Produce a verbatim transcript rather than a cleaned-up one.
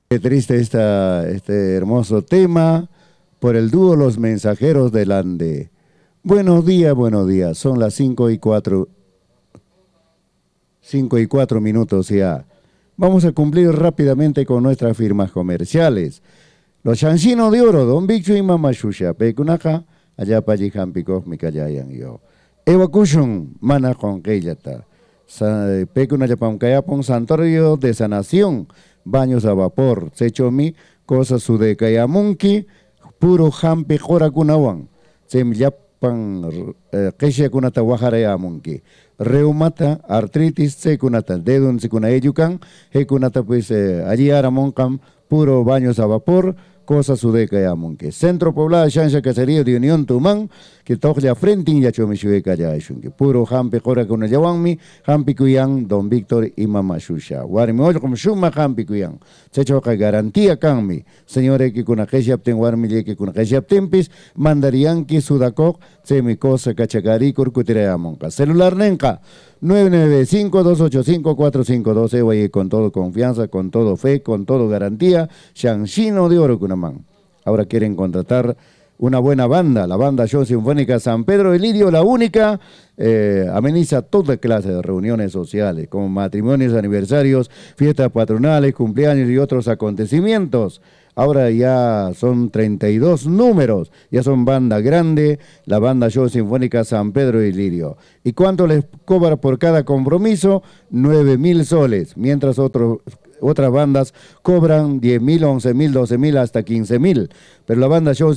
Qué triste esta, este hermoso tema por el dúo Los Mensajeros del Ande. Buenos días, buenos días. Son las cinco y cuatro, cinco y cuatro minutos ya. Vamos a cumplir rápidamente con nuestras firmas comerciales. Los chanchinos de oro, Don Bicho y Mama Shusha, Pecunaja, allá para Jijampicos, Micayayan yo. Evacuation, Mana con Keyata. Pecunayapamcayapon, Santorio de Sanación, baños a vapor, Sechomi, cosa Sudecayamunki, puro Jampe Joracunawan, Semyapan, Kesha Kunata Wajarayamunki. Reumata, artritis, secunata, dedun secuna eyucan, hecunata pues eh, allí aramoncam, puro baños a vapor, cosa sudeca yamunque. Centro poblado Shansha Caserío de Unión Tumán, que toja frente y yachomishueca ya que puro hampe jora con el yawanmi, hampi cuyan, Don Víctor y Mama Shusha. Warmi ojo como shuma hampi cuyan. Se choca garantía canmi. Señores que con aquella warmi que con aquella tempis, mandarían que sudacok, se mi cosa cachacari curcutirayamonca. Celular nenca. nueve nueve cinco, dos ocho cinco, cuatro cinco uno dos, oye, con todo confianza, con todo fe, con todo garantía, Chanchino de Oro Cunamán. Ahora quieren contratar una buena banda, la banda Show Sinfónica San Pedro de Lirio, la única, eh, ameniza toda clase de reuniones sociales, como matrimonios, aniversarios, fiestas patronales, cumpleaños y otros acontecimientos. Ahora ya son treinta y dos números, ya son banda grande, la banda Show Sinfónica San Pedro y Lirio. ¿Y cuánto les cobra por cada compromiso? Nueve mil soles, mientras otros, otras bandas cobran diez mil, once mil, doce mil, hasta quince mil. Pero la banda Show